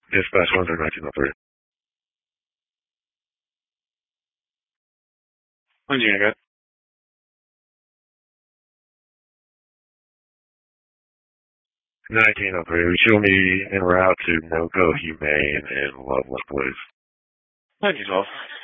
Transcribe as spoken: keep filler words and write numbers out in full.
Dispatch one through nineteen oh three. When you get nineteen oh three, show me en route to NoCo Humane in Loveland, please. nineteen twelve.